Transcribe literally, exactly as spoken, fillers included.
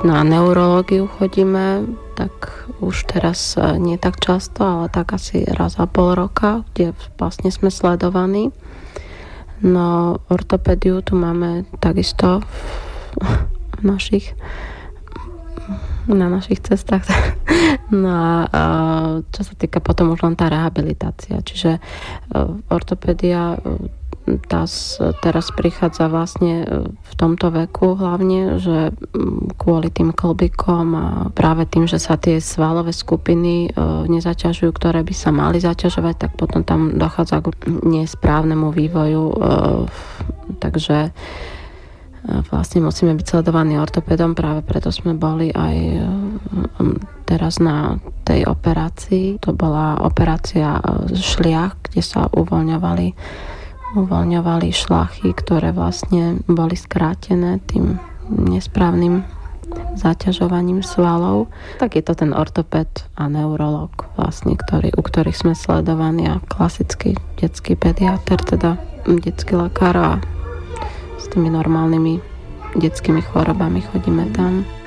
Na neurológiu chodíme tak už teraz nie tak často, ale tak asi raz za pol roka, kde vlastne sme sledovaní. No ortopédiu tu máme takisto v našich na našich cestách. No a čo sa týka potom už len tá rehabilitácia, čiže ortopédia tá teraz prichádza vlastne v tomto veku hlavne, že kvôli tým klbikom a práve tým, že sa tie svalové skupiny nezaťažujú, ktoré by sa mali zaťažovať, tak potom tam dochádza k nesprávnemu vývoju. Takže vlastne musíme byť sledovaní ortopédom, práve preto sme boli aj teraz na tej operácii. To bola operácia šliach, kde sa uvoľňovali uvoľňovali šlachy, ktoré vlastne boli skrátené tým nesprávnym zaťažovaním svalov. Tak je to ten ortopéd a neurológ vlastne, ktorý, u ktorých sme sledovaní a klasický detský pediater, teda detský lekár a s tými normálnymi detskými chorobami chodíme tam.